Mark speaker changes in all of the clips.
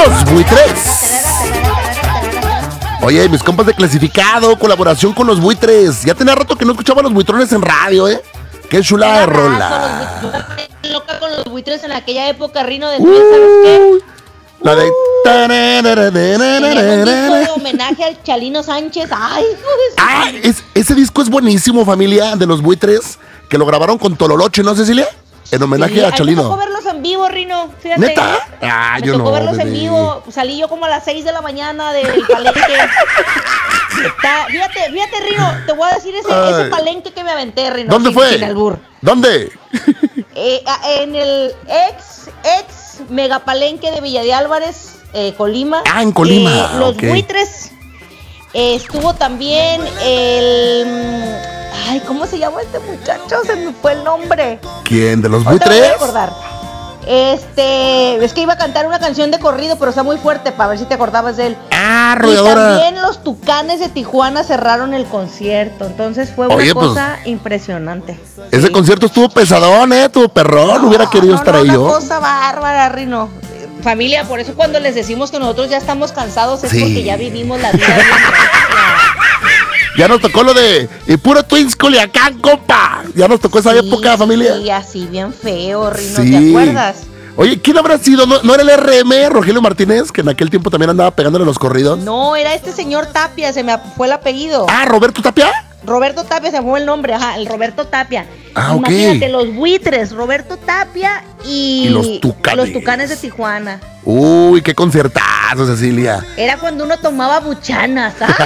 Speaker 1: Los Buitres. Oye, mis compas de Clasificado, colaboración con Los Buitres. Ya tenía rato que no escuchaba Los Buitrones en radio, ¿eh? Qué chula de rola.
Speaker 2: Loca con Los Buitres en aquella época, Rino, después, ¿sabes qué?
Speaker 1: La de...
Speaker 2: de homenaje al Chalino Sánchez. Ay,
Speaker 1: ese disco es buenísimo, familia, de Los Buitres, que lo grabaron con Tololoche, ¿no, Cecilia? En homenaje a Chalino.
Speaker 2: Me tocó verlos en vivo, Rino, fíjate.
Speaker 1: ¿Neta?
Speaker 2: Me tocó verlos en vivo. Salí yo como a las 6 de la mañana del palenque. Fíjate, Rino, te voy a decir ese palenque que me aventé, Rino.
Speaker 1: ¿Dónde fue?
Speaker 2: Sin albur.
Speaker 1: ¿Dónde?
Speaker 2: En el ex megapalenque de Villa de Álvarez, Colima.
Speaker 1: En Colima.
Speaker 2: Los Buitres. Estuvo también el... Ay, ¿cómo se llama este muchacho? Se me fue el nombre.
Speaker 1: ¿Quién? ¿De Los
Speaker 2: Buitres?
Speaker 1: Buitres?
Speaker 2: Me voy a acordar. Es que iba a cantar una canción de corrido, pero está muy fuerte, para ver si te acordabas de él.
Speaker 1: Arrolladora.
Speaker 2: Y también los Tucanes de Tijuana cerraron el concierto, entonces fue una cosa impresionante.
Speaker 1: Ese concierto estuvo pesadón, estuvo perrón, hubiera querido estar ahí yo.
Speaker 2: Una cosa bárbara, Rino. Familia, por eso cuando les decimos que nosotros ya estamos cansados es porque ya vivimos la vida bien.
Speaker 1: Ya nos tocó lo de y puro Twins Culiacán, compa. Ya nos tocó esa época, familia.
Speaker 2: Sí, así bien feo, Rino, ¿te acuerdas?
Speaker 1: Oye, ¿quién habrá sido? ¿No era el RM, Rogelio Martínez, que en aquel tiempo también andaba pegándole los corridos?
Speaker 2: No, era este señor Tapia, se me fue el apellido.
Speaker 1: ¿Roberto Tapia?
Speaker 2: Roberto Tapia, se me fue el nombre, el Roberto Tapia.
Speaker 1: Ok.
Speaker 2: Imagínate, Los Buitres, Roberto Tapia y
Speaker 1: los
Speaker 2: Tucanes de Tijuana.
Speaker 1: Uy, qué conciertazo, Cecilia.
Speaker 2: Era cuando uno tomaba buchanas, ¿sabes?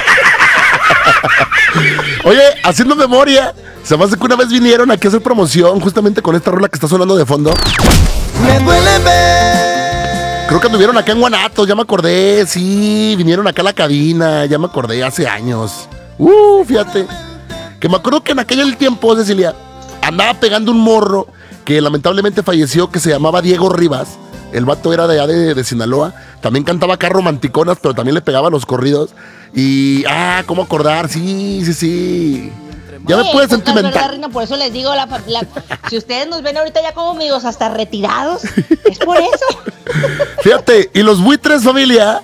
Speaker 1: Oye, haciendo memoria, se me hace que una vez vinieron aquí a hacer promoción justamente con esta rola que está sonando de fondo.
Speaker 3: Me duele ver.
Speaker 1: Creo que anduvieron acá en Guanatos, ya me acordé. Sí, vinieron acá a la cabina, ya me acordé, hace años. Fíjate. Que me acuerdo que en aquel tiempo, Cecilia, andaba pegando un morro que lamentablemente falleció, que se llamaba Diego Rivas. El vato era de allá de Sinaloa. También cantaba acá romanticonas, pero también le pegaba los corridos. Y, ¿cómo acordar? Sí. Ya me puede sentimental.
Speaker 2: Verdad, Rino, por eso les digo, si ustedes nos ven ahorita ya como amigos hasta retirados, es por eso.
Speaker 1: Fíjate, y Los Buitres, familia,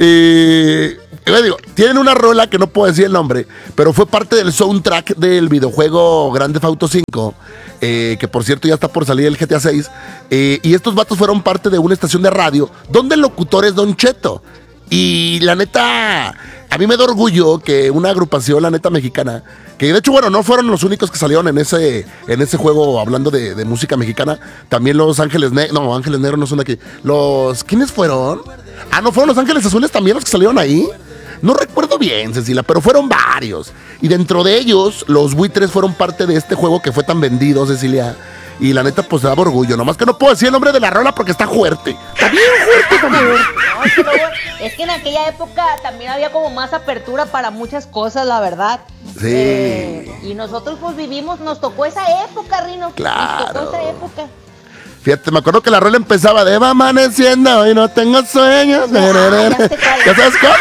Speaker 1: tienen una rola que no puedo decir el nombre, pero fue parte del soundtrack del videojuego Grand Theft Auto 5, que por cierto ya está por salir el GTA 6, y estos vatos fueron parte de una estación de radio donde el locutor es Don Cheto. Y la neta, a mí me da orgullo que una agrupación, la neta mexicana, que de hecho, bueno, no fueron los únicos que salieron en ese juego hablando de música mexicana. También los Ángeles Negros, no, Ángeles Negros no son de aquí. ¿Quiénes fueron? ¿No fueron los Ángeles Azules también los que salieron ahí? No recuerdo bien, Cecilia, pero fueron varios. Y dentro de ellos, los Buitres fueron parte de este juego que fue tan vendido, Cecilia. Y la neta, pues, daba orgullo. Nomás que no puedo decir el nombre de la rola porque está fuerte. Está bien fuerte también.
Speaker 2: Es que en aquella época también había como más apertura para muchas cosas, la verdad.
Speaker 1: Sí.
Speaker 2: Y nosotros, pues, nos tocó esa época, Rino.
Speaker 1: Claro.
Speaker 2: Nos tocó esa época.
Speaker 1: Fíjate, me acuerdo que la rola empezaba de va amaneciendo y no tengo sueños. ¿Ya sabes cuál?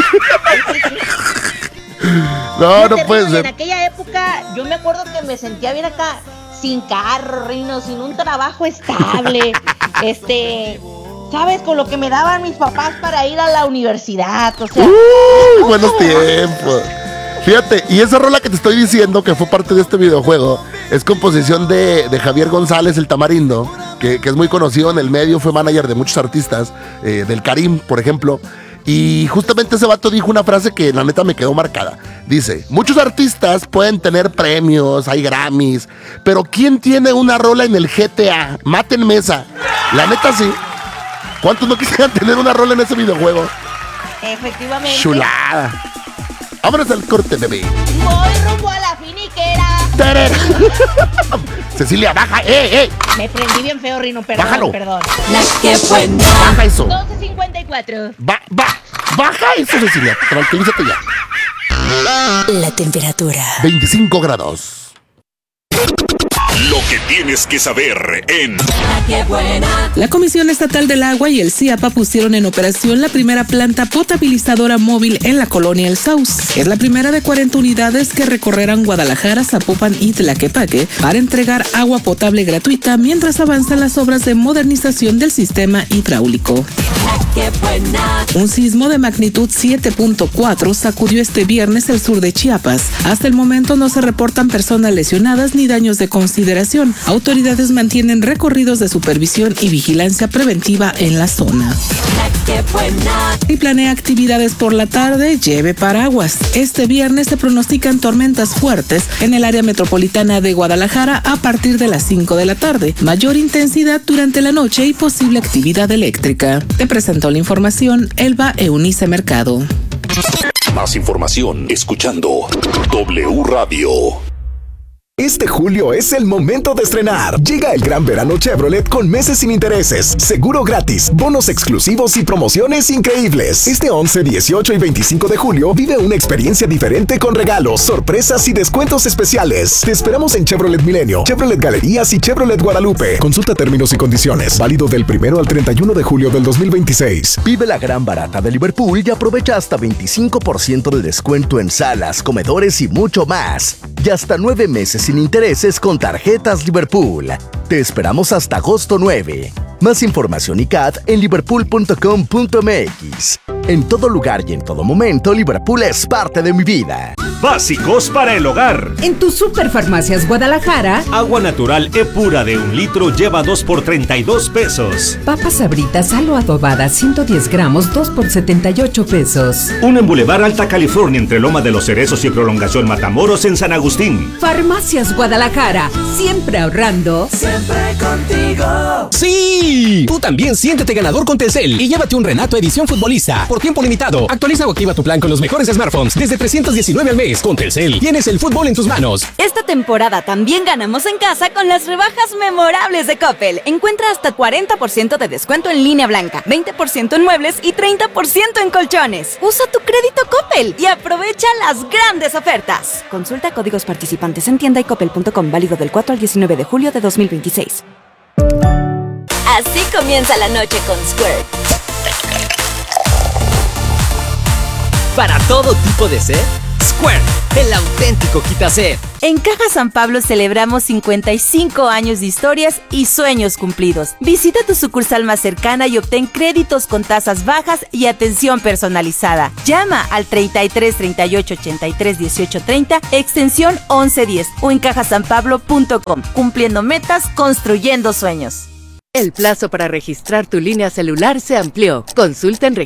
Speaker 1: No puede ser.
Speaker 2: En aquella época, yo me acuerdo que me sentía bien acá, sin carro, Rino, sin un trabajo estable, ¿sabes? Con lo que me daban mis papás para ir a la universidad, o sea.
Speaker 1: Buenos tiempos. Fíjate, y esa rola que te estoy diciendo, que fue parte de este videojuego, es composición de Javier González, el Tamarindo, que es muy conocido en el medio, fue manager de muchos artistas, del Karim, por ejemplo. Y justamente ese vato dijo una frase que la neta me quedó marcada. Dice, muchos artistas pueden tener premios, hay Grammys, pero ¿quién tiene una rola en el GTA? Mátenme esa. La neta sí. ¿Cuántos no quisieran tener una rola en ese videojuego?
Speaker 2: Efectivamente.
Speaker 1: Chulada. Vámonos al corte, bebé.
Speaker 2: Voy rumbo a la finiquera.
Speaker 1: Cecilia, baja,
Speaker 2: Me prendí bien feo, Rino, perdón.
Speaker 1: Bájalo.
Speaker 2: Perdón.
Speaker 3: ¡Qué buena!
Speaker 1: Baja eso.
Speaker 2: 12:54.
Speaker 1: Baja eso, Cecilia. Tranquilízate ya.
Speaker 4: La temperatura.
Speaker 1: 25 grados.
Speaker 5: Lo que tienes que saber en
Speaker 3: ¡Qué buena!
Speaker 6: La Comisión Estatal del Agua y el CIAPA pusieron en operación la primera planta potabilizadora móvil en la colonia El Saus. Es la primera de 40 unidades que recorrerán Guadalajara, Zapopan y Tlaquepaque para entregar agua potable gratuita mientras avanzan las obras de modernización del sistema hidráulico.
Speaker 3: qué buena.
Speaker 6: Un sismo de magnitud 7.4 sacudió este viernes el sur de Chiapas. Hasta el momento no se reportan personas lesionadas ni daños de consideración. Autoridades mantienen recorridos de supervisión y vigilancia preventiva en la zona.
Speaker 3: Qué buena.
Speaker 6: Y planea actividades por la tarde, lleve paraguas. Este viernes se pronostican tormentas fuertes en el área metropolitana de Guadalajara a partir de las 5 de la tarde. Mayor intensidad durante la noche y posible actividad eléctrica. Te presentó la información Elba Eunice Mercado.
Speaker 5: Más información escuchando W Radio.
Speaker 7: Este julio es el momento de estrenar. Llega el gran verano Chevrolet con meses sin intereses, seguro gratis, bonos exclusivos y promociones increíbles. Este 11, 18 y 25 de julio vive una experiencia diferente con regalos, sorpresas y descuentos especiales. Te esperamos en Chevrolet Milenio, Chevrolet Galerías y Chevrolet Guadalupe. Consulta términos y condiciones. Válido del 1 al 31 de julio del 2026.
Speaker 8: Vive la gran barata de Liverpool y aprovecha hasta 25% de descuento en salas, comedores y mucho más. Y hasta 9 meses sin intereses con tarjetas Liverpool. Te esperamos hasta agosto 9. Más información y CAT en liverpool.com.mx. En todo lugar y en todo momento, Liverpool es parte de mi vida.
Speaker 9: Básicos para el hogar.
Speaker 10: En tu Superfarmacias Guadalajara,
Speaker 9: Agua natural E-Pura de 1 litro lleva 2 por 32 pesos.
Speaker 10: papas Sabritas Halo adobada 110 gramos 2 por 78 pesos.
Speaker 9: Un en Boulevard Alta California entre Loma de los Cerezos y Prolongación Matamoros en San Agustín.
Speaker 10: Farmacias Guadalajara, siempre ahorrando.
Speaker 3: Siempre contigo.
Speaker 11: ¡Sí! Tú también siéntete ganador con Telcel y llévate un Renato edición futbolista por tiempo limitado. Actualiza o activa tu plan con los mejores smartphones desde 319 al mes. Con Telcel tienes el fútbol en tus manos.
Speaker 12: Esta temporada también ganamos en casa con las rebajas memorables de Coppel. Encuentra hasta 40% de descuento en línea blanca, 20% en muebles y 30% en colchones. Usa tu crédito Coppel y aprovecha las grandes ofertas. Consulta códigos participantes en tienda y coppel.com, válido del 4 al 19 de julio de 2026.
Speaker 13: Así comienza la noche con Squirt.
Speaker 14: Para todo tipo de sed, Squirt, el auténtico quitased.
Speaker 12: En Caja San Pablo celebramos 55 años de historias y sueños cumplidos. Visita tu sucursal más cercana y obtén créditos con tasas bajas y atención personalizada. Llama al 33 38 83 18 30, extensión 1110 o en cajasanpablo.com. Cumpliendo metas, construyendo sueños.
Speaker 15: El plazo para registrar tu línea celular se amplió. Consulta en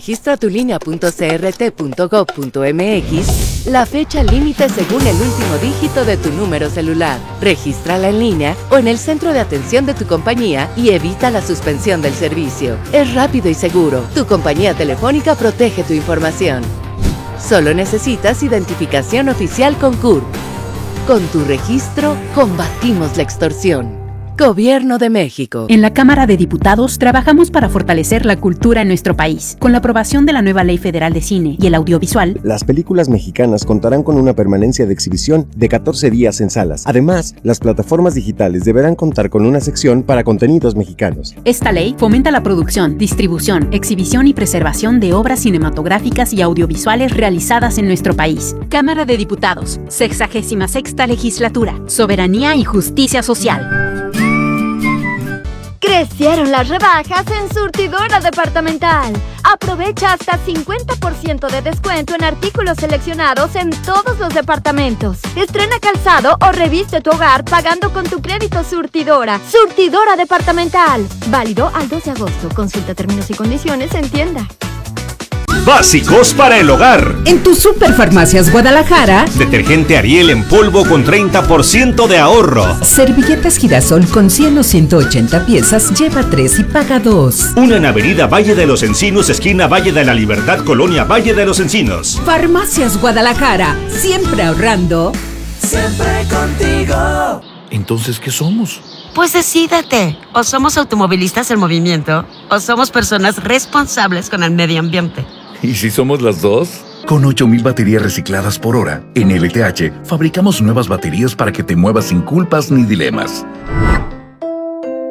Speaker 15: registratulinea.crt.gov.mx la fecha límite según el último dígito de tu número celular. Regístrala en línea o en el centro de atención de tu compañía y evita la suspensión del servicio. Es rápido y seguro. Tu compañía telefónica protege tu información. Solo necesitas identificación oficial con CURP. Con tu registro, combatimos la extorsión. Gobierno de México.
Speaker 16: En la Cámara de Diputados trabajamos para fortalecer la cultura en nuestro país. Con la aprobación de la nueva Ley Federal de Cine y el Audiovisual,
Speaker 17: las películas mexicanas contarán con una permanencia de exhibición de 14 días en salas. Además, las plataformas digitales deberán contar con una sección para contenidos mexicanos.
Speaker 16: Esta ley fomenta la producción, distribución, exhibición y preservación de obras cinematográficas y audiovisuales realizadas en nuestro país. Cámara de Diputados, 66ª Legislatura, Soberanía y Justicia Social.
Speaker 18: Crecieron las rebajas en Surtidora Departamental. Aprovecha hasta 50% de descuento en artículos seleccionados en todos los departamentos. Estrena calzado o reviste tu hogar pagando con tu crédito Surtidora. Surtidora Departamental. Válido al 2 de agosto. Consulta términos y condiciones en tienda.
Speaker 9: Básicos para el hogar.
Speaker 10: En tu Superfarmacias Guadalajara,
Speaker 9: Detergente Ariel en polvo con 30% de ahorro.
Speaker 10: servilletas Girasol con 100 o 180 piezas, lleva 3 y paga 2.
Speaker 9: Una en Avenida Valle de los Encinos, esquina Valle de la Libertad, Colonia Valle de los Encinos.
Speaker 10: Farmacias Guadalajara, siempre ahorrando.
Speaker 3: Siempre contigo.
Speaker 19: Entonces, ¿qué somos?
Speaker 20: Pues decídete, o somos automovilistas en movimiento, o somos personas responsables con el medio ambiente.
Speaker 19: ¿Y si somos las dos? Con 8,000 baterías recicladas por hora, en LTH fabricamos nuevas baterías para que te muevas sin culpas ni dilemas.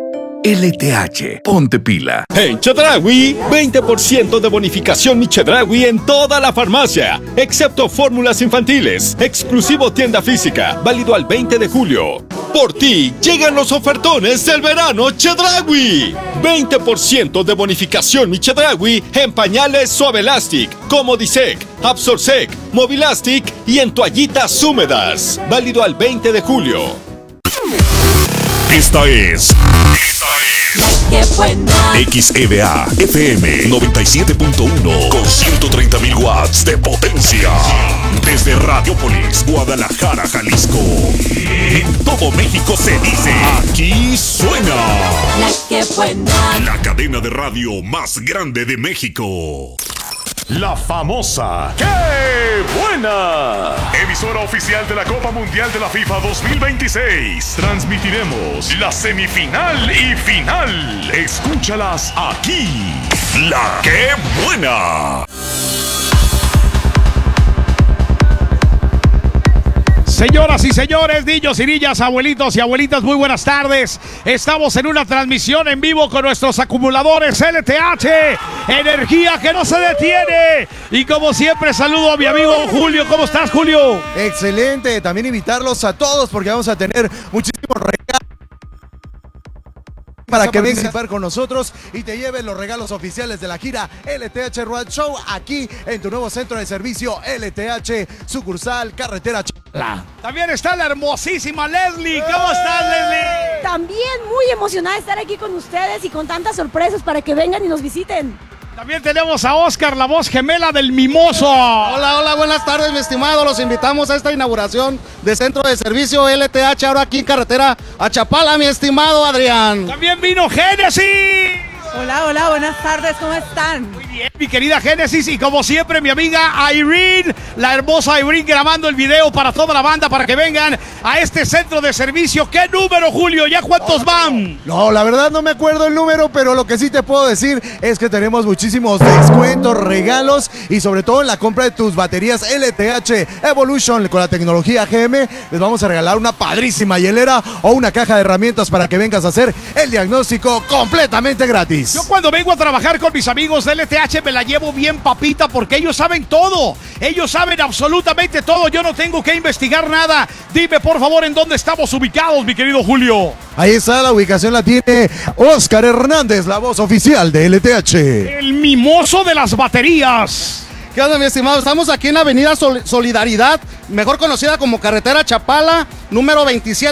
Speaker 19: LTH, ponte pila.
Speaker 21: En Chedraui, 20% de bonificación Mi Chedraui en toda la farmacia, excepto fórmulas infantiles. Exclusivo tienda física, válido al 20 de julio. Por ti, llegan los ofertones del verano Chedraui. 20% de bonificación Mi Chedraui en pañales Suavelastic, Comodisec, Absorsec, Movilastic y en toallitas húmedas. Válido al 20 de julio.
Speaker 5: Esta es
Speaker 3: ¡Qué buena!
Speaker 5: XEDA FM 97.1 con 130,000 watts de potencia. Desde Radiopolis, Guadalajara, Jalisco. En todo México se dice, aquí suena
Speaker 3: ¡La que buena!
Speaker 5: La cadena de radio más grande de México.
Speaker 22: La famosa ¡Qué buena! Emisora oficial de la Copa Mundial de la FIFA 2026. Transmitiremos la semifinal y final. Escúchalas aquí.
Speaker 5: La ¡Qué buena!
Speaker 23: Señoras y señores, niños y niñas, abuelitos y abuelitas, muy buenas tardes. Estamos en una transmisión en vivo con nuestros acumuladores LTH, energía que no se detiene. Y como siempre, saludo a mi amigo Julio. ¿Cómo estás, Julio?
Speaker 24: Excelente, también invitarlos a todos porque vamos a tener muchísimos regalos para que vengas a participar con nosotros y te lleven los regalos oficiales de la gira LTH Road Show aquí en tu nuevo centro de servicio LTH, sucursal Carretera Chapala.
Speaker 23: También está la hermosísima Leslie. ¿Cómo estás, Leslie?
Speaker 25: También muy emocionada de estar aquí con ustedes y con tantas sorpresas para que vengan y nos visiten.
Speaker 23: También tenemos a Oscar, la voz gemela del Mimoso.
Speaker 26: Hola, buenas tardes, mi estimado. Los invitamos a esta inauguración de Centro de Servicio LTH, ahora aquí en Carretera a Chapala, mi estimado Adrián.
Speaker 23: También vino Génesis.
Speaker 27: Hola, buenas tardes, ¿cómo están?
Speaker 23: Muy bien, mi querida Génesis, y como siempre mi amiga Irene, la hermosa Irene, grabando el video para toda la banda para que vengan a este centro de servicio. ¿Qué número, Julio? ¿Ya cuántos van?
Speaker 24: No, la verdad no me acuerdo el número, pero lo que sí te puedo decir es que tenemos muchísimos descuentos, regalos y sobre todo en la compra de tus baterías LTH Evolution con la tecnología GM, les vamos a regalar una padrísima hielera o una caja de herramientas para que vengas a hacer el diagnóstico completamente gratis.
Speaker 23: Yo cuando vengo a trabajar con mis amigos de LTH me la llevo bien papita porque ellos saben todo. Ellos saben absolutamente todo. Yo no tengo que investigar nada. Dime por favor en dónde estamos ubicados, mi querido Julio.
Speaker 24: Ahí está, la ubicación la tiene Oscar Hernández, la voz oficial de LTH.
Speaker 23: El mimoso de las baterías.
Speaker 26: ¿Qué onda, mi estimado? Estamos aquí en la avenida Solidaridad, mejor conocida como Carretera Chapala, número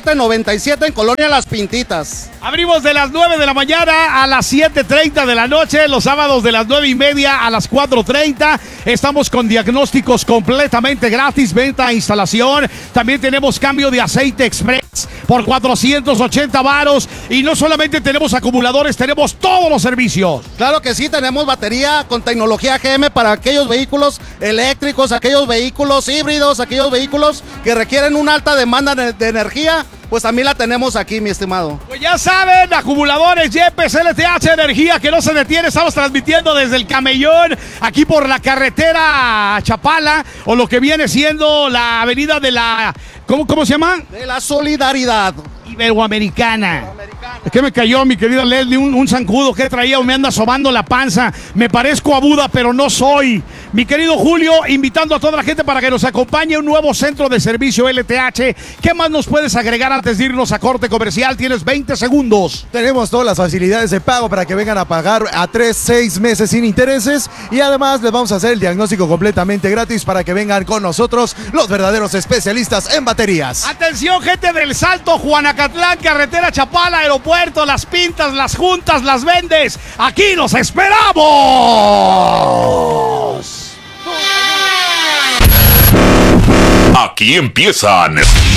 Speaker 26: 2797 en Colonia Las Pintitas.
Speaker 23: Abrimos de las 9 de la mañana a las 7:30 de la noche, los sábados de las 9:30 a las 4:30. Estamos con diagnósticos completamente gratis, venta e instalación. También tenemos cambio de aceite express por 480 varos. Y no solamente tenemos acumuladores, tenemos todos los servicios.
Speaker 26: Claro que sí, tenemos batería con tecnología GM para aquellos vehículos eléctricos, aquellos vehículos híbridos, aquellos vehículos que requieren una alta demanda de energía. Pues también la tenemos aquí, mi estimado.
Speaker 23: Pues ya saben, acumuladores Yepes LTH, energía que no se detiene. Estamos transmitiendo desde el Camellón, aquí por la carretera Chapala, o lo que viene siendo la avenida de la... ¿Cómo se llama?
Speaker 26: De la Solidaridad.
Speaker 23: Iberoamericana. ¿Qué me cayó, mi querida Leslie? Un zancudo que traía o me anda sobando la panza. Me parezco a Buda, pero no soy. Mi querido Julio, invitando a toda la gente para que nos acompañe a un nuevo centro de servicio LTH. ¿Qué más nos puedes agregar antes de irnos a corte comercial? Tienes 20 segundos.
Speaker 24: Tenemos todas las facilidades de pago para que vengan a pagar a 3-6 meses sin intereses. Y además les vamos a hacer el diagnóstico completamente gratis para que vengan con nosotros los verdaderos especialistas en baterías.
Speaker 23: Atención, gente del Salto, Juanacatlán, carretera Chapala, aeropuerto, Las Pintas, Las Juntas, Las Vendes. Aquí los esperamos.
Speaker 5: Aquí empiezan